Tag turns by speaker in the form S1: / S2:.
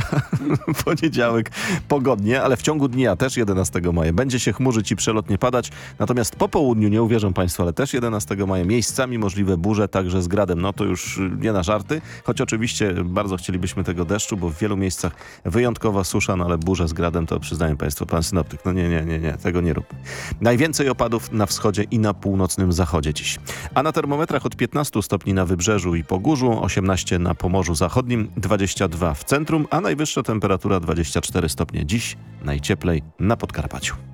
S1: Poniedziałek pogodnie, ale w ciągu dnia też 11 maja będzie się chmurzyć i przelotnie padać. Natomiast po południu, nie uwierzą Państwo, ale też 11 maja miejscami możliwe burze, także z gradem. No to już nie na żarty, choć oczywiście bardzo chcielibyśmy tego deszczu, bo w wielu miejscach wyjątkowa susza, no ale burze z gradem to przyznaję Państwu, pan synoptyk, no nie, tego nie rób. Najwięcej opadów na wschodzie i na północnym zachodzie dziś. A na termometrach od 15 stopni na Wybrzeżu i Pogórzu, 18 na Pomorzu Zachodnim, 22 w centrum, a najwyższa temperatura 24 stopnie dziś, najcieplej na Podkarpaciu.